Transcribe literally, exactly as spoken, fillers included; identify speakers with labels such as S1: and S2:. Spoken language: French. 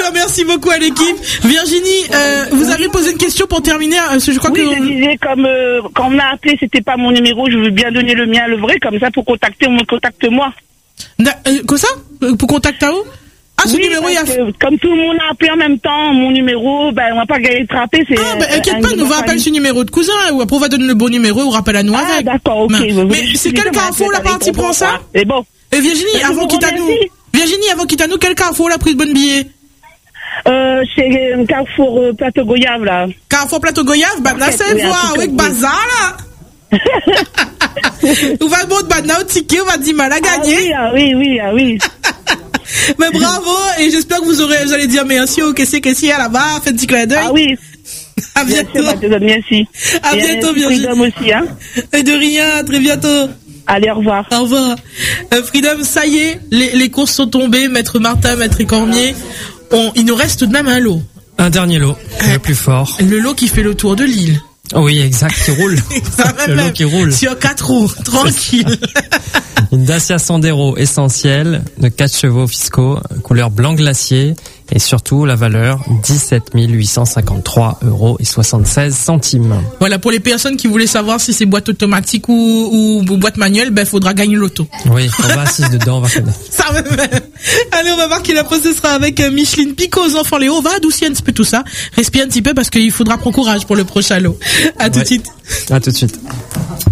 S1: cas, merci beaucoup à l'équipe. Virginie, euh, vous avez posé une question pour terminer. Je crois
S2: oui,
S1: que
S2: je disais, comme euh, quand on m'a appelé, c'était pas mon numéro, je veux bien donner le mien, le vrai, comme ça, pour contacter, on me contacte moi.
S1: Euh, quoi ça? Pour contacter à où? Ah, ce
S2: oui,
S1: numéro, il y a...
S2: que, comme tout le monde a appelé en même temps, mon numéro, ben, on va pas gagner de frapper, c'est...
S1: Ah, ben, inquiète pas, nous va appeler ce numéro de cousin, ou après on va donner le bon numéro, ou rappelle à nous
S2: ah,
S1: avec.
S2: d'accord, ok.
S1: Mais, mais c'est quel carrefour la partie prend ça?
S2: C'est bon.
S1: Et Virginie,
S2: ben,
S1: avant qu'il t'a nous, Virginie, avant qu'il t'a nous, quel carrefour l'a pris de bonne billet?
S2: Euh, c'est un carrefour euh, Plateau Goyave, là.
S1: Carrefour Plateau Goyave, bah, là, c'est voir, avec bazar, là. On va bon, bah, là, au ticket, on va dire mal à gagner.
S2: Ah oui, ah oui, oui, ah oui.
S1: Mais bravo, et j'espère que vous aurez, vous allez dire merci au caissier, caissier là-bas, faites un petit clin d'œil.
S2: Ah oui.
S1: À bientôt.
S2: Merci.
S1: À bientôt, Virginie.
S2: Freedom aussi, hein.
S1: Et de rien, à très bientôt.
S2: Allez, au revoir.
S1: Au revoir. Euh, Freedom, ça y est, les, les courses sont tombées, Maître Martin, Maître Cormier. On, il nous reste tout de même un lot.
S3: Un dernier lot, euh, le plus fort.
S1: Le lot qui fait le tour de l'île.
S3: Oui, exact, qui roule.
S1: Ça
S3: le lot qui roule.
S1: Sur quatre roues, tranquille.
S3: Une Dacia Sandero essentielle de quatre chevaux fiscaux, couleur blanc glacier et surtout la valeur dix-sept mille huit cent cinquante-trois euros et soixante-seize centimes.
S1: Voilà, pour les personnes qui voulaient savoir si c'est boîte automatique ou, ou, ou boîte manuelle, ben faudra gagner l'auto.
S3: Oui, on va assise dedans, on va connaître.
S1: Ça va même. Allez, on va voir qui la pause, ce sera avec Micheline Picot aux enfants Léo. On va adoucir un petit peu tout ça. Respire un petit peu parce qu'il faudra prendre courage pour le prochain lot. À tout de
S3: ouais.
S1: suite.
S3: À tout de suite.